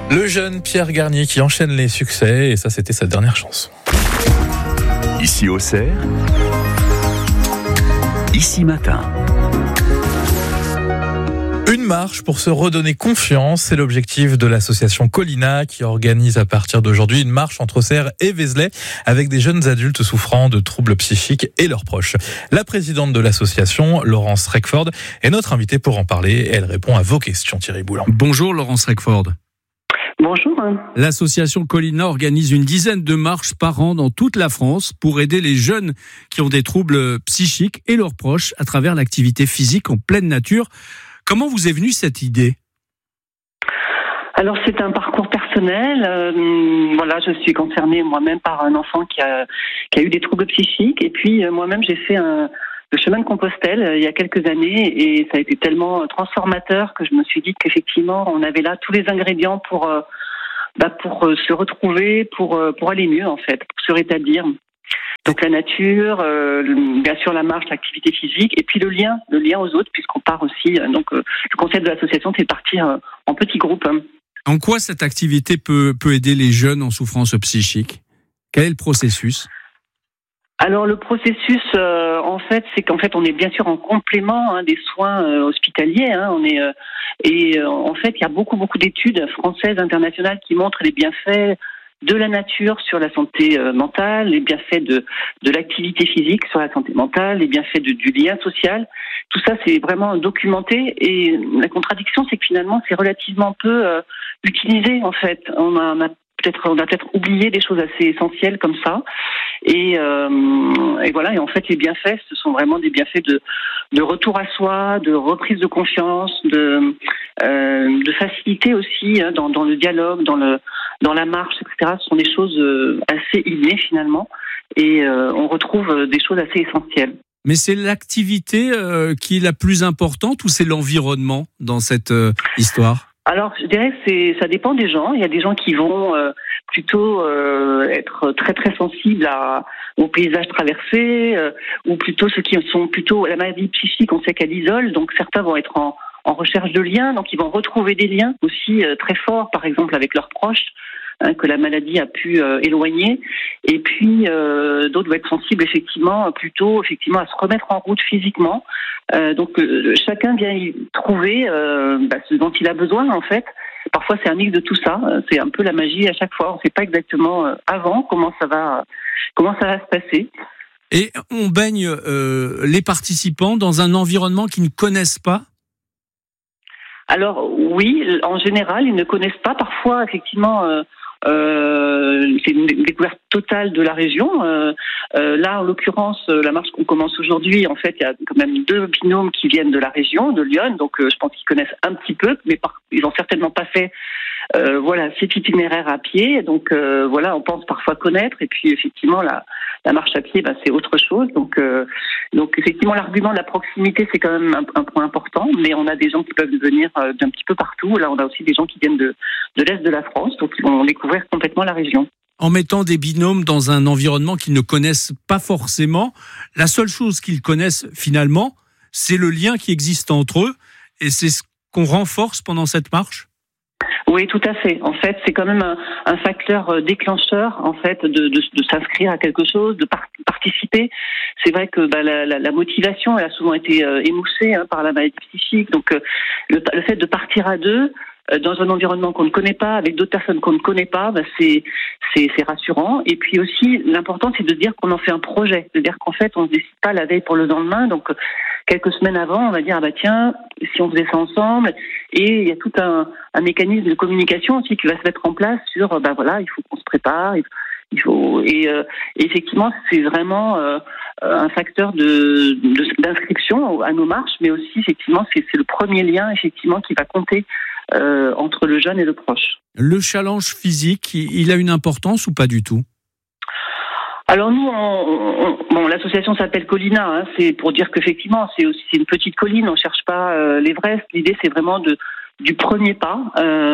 Le jeune Pierre Garnier qui enchaîne les succès, et ça c'était sa dernière chanson. Ici Auxerre, Ici Matin. Une marche pour se redonner confiance, c'est l'objectif de l'association Colina qui organise à partir d'aujourd'hui une marche entre Auxerre et Vézelay avec des jeunes adultes souffrant de troubles psychiques et leurs proches. La présidente de l'association, Laurence Reckford, est notre invitée pour en parler. Elle répond à vos questions, Thierry Boulan. Bonjour Laurence Reckford. Bonjour. L'association Colina organise une dizaine de marches par an dans toute la France pour aider les jeunes qui ont des troubles psychiques et leurs proches à travers l'activité physique en pleine nature. Comment vous est venue cette idée ? Alors c'est un parcours personnel. Je suis concernée moi-même par un enfant qui a eu des troubles psychiques. Et puis moi-même j'ai fait le chemin de Compostelle il y a quelques années et ça a été tellement transformateur que je me suis dit qu'effectivement on avait là tous les ingrédients pour se retrouver, pour aller mieux en fait, pour se rétablir. Donc la nature, bien sûr la marche, l'activité physique, et puis le lien aux autres, puisqu'on part aussi. Le concept de l'association, c'est de partir en petits groupes. En quoi cette activité peut aider les jeunes en souffrance psychique ? Quel est le processus ? Alors le processus, c'est qu'en fait on est bien sûr en complément des soins hospitaliers. Il y a beaucoup d'études françaises, internationales qui montrent les bienfaits de la nature sur la santé mentale, les bienfaits de l'activité physique sur la santé mentale, les bienfaits du lien social. Tout ça, c'est vraiment documenté. Et la contradiction, c'est que finalement, c'est relativement peu utilisé, en fait. On a peut-être oublié des choses assez essentielles comme ça. Et en fait, les bienfaits, ce sont vraiment des bienfaits de retour à soi, de reprise de confiance, de facilité aussi dans le dialogue, dans la marche, etc. Ce sont des choses assez innées finalement, et on retrouve des choses assez essentielles. Mais c'est l'activité qui est la plus importante ou c'est l'environnement dans cette histoire ? Alors, je dirais que ça dépend des gens. Il y a des gens qui vont plutôt être très très sensibles au paysage traversé, ou plutôt ceux qui sont plutôt la maladie psychique, on sait qu'elle isole, donc certains vont être en recherche de liens, donc ils vont retrouver des liens aussi très forts, par exemple avec leurs proches, que la maladie a pu éloigner. Et puis d'autres vont être sensibles plutôt à se remettre en route physiquement. Chacun vient y trouver ce dont il a besoin en fait. Parfois c'est un mix de tout ça. C'est un peu la magie à chaque fois. On ne sait pas exactement avant comment ça va se passer. Et on baigne les participants dans un environnement qu'ils ne connaissent pas ? Alors oui, en général, ils ne connaissent pas. Parfois, effectivement, c'est une découverte totale de la région. Là, en l'occurrence, la marche qu'on commence aujourd'hui, en fait, il y a quand même 2 binômes qui viennent de la région, de Lyon. Donc, je pense qu'ils connaissent un petit peu, mais ils n'ont certainement pas fait cet itinéraire à pied. Donc, on pense parfois connaître. Et puis, effectivement, la marche à pied, c'est autre chose. Donc, effectivement, l'argument de la proximité, c'est quand même un point important. Mais on a des gens qui peuvent venir d'un petit peu partout. Là, on a aussi des gens qui viennent de l'Est de la France. Donc, ils vont découvrir complètement la région. En mettant des binômes dans un environnement qu'ils ne connaissent pas forcément, la seule chose qu'ils connaissent finalement, c'est le lien qui existe entre eux. Et c'est ce qu'on renforce pendant cette marche ? Oui, tout à fait. En fait, c'est quand même un facteur déclencheur, en fait, de s'inscrire à quelque chose, de participer. C'est vrai que la motivation, elle a souvent été émoussée par la maladie psychique. Donc, le fait de partir à 2 dans un environnement qu'on ne connaît pas, avec d'autres personnes qu'on ne connaît pas, c'est rassurant. Et puis aussi, l'important, c'est de dire qu'on en fait un projet. C'est-à-dire qu'en fait, on ne se décide pas la veille pour le lendemain. Donc, quelques semaines avant, on va dire, tiens, si on faisait ça ensemble. Et il y a tout un mécanisme de communication aussi qui va se mettre en place sur, il faut qu'on se prépare. Et effectivement, c'est vraiment un facteur d'inscription à nos marches, mais aussi, effectivement, c'est le premier lien, effectivement, qui va compter entre le jeune et le proche. Le challenge physique, il a une importance ou pas du tout ? Alors nous, l'association s'appelle Colina. C'est pour dire qu'effectivement, c'est une petite colline. On cherche pas l'Everest. L'idée, c'est vraiment du premier pas.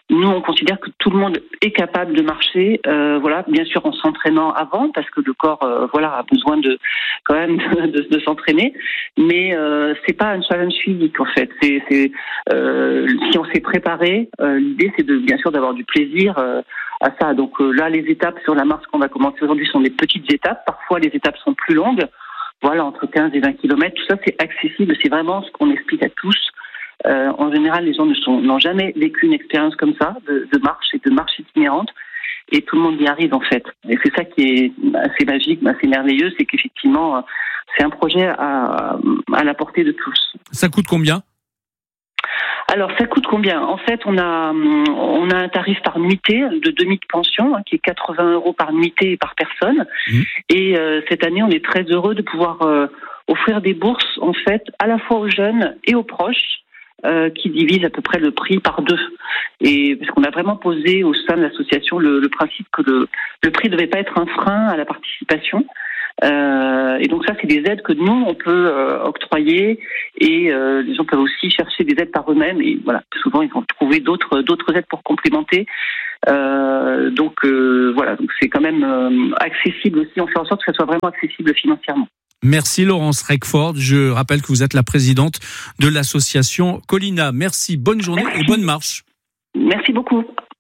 Nous, on considère que tout le monde est capable de marcher, bien sûr en s'entraînant avant, parce que le corps, a besoin de s'entraîner. Mais c'est pas un challenge physique en fait. Si on s'est préparé, l'idée c'est bien sûr d'avoir du plaisir à ça. Donc là, les étapes sur la marche qu'on va commencer aujourd'hui sont des petites étapes. Parfois, les étapes sont plus longues. Voilà, entre 15 et 20 km. Tout ça, c'est accessible. C'est vraiment ce qu'on explique à tous. En général, les gens n'ont jamais vécu une expérience comme ça de marche et de marche itinérante, et tout le monde y arrive en fait. Et c'est ça qui est assez magique, assez merveilleux, c'est qu'effectivement, c'est un projet à la portée de tous. Ça coûte combien ? Alors, ça coûte combien ? En fait, on a un tarif par nuitée de demi-pension, qui est 80 € par nuitée et par personne. Et cette année, on est très heureux de pouvoir offrir des bourses, en fait, à la fois aux jeunes et aux proches, qui divise à peu près le prix par 2. Et parce qu'on a vraiment posé au sein de l'association le principe que le prix ne devait pas être un frein à la participation. Et donc ça, c'est des aides que nous, on peut octroyer, et les gens peuvent aussi chercher des aides par eux-mêmes, et voilà, souvent ils vont trouver d'autres aides pour complémenter. Donc c'est quand même accessible aussi, on fait en sorte que ça soit vraiment accessible financièrement. Merci Laurence Reckford. Je rappelle que vous êtes la présidente de l'association Collina. Merci, bonne journée et bonne marche. Merci beaucoup.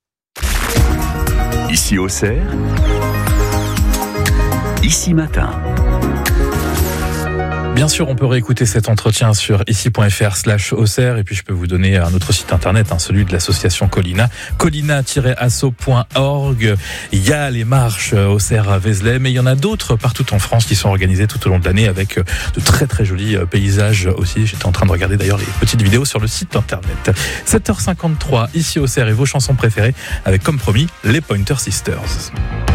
Ici Auxerre, Ici Matin. Bien sûr, on peut réécouter cet entretien sur ici.fr/Auxerre, et puis je peux vous donner un autre site internet, celui de l'association Collina, collina-asso.org. Il y a les marches Auxerre à Vézelay, mais il y en a d'autres partout en France qui sont organisées tout au long de l'année avec de très très jolis paysages aussi. J'étais en train de regarder d'ailleurs les petites vidéos sur le site internet. 7h53, ici Auxerre, et vos chansons préférées avec comme promis les Pointer Sisters.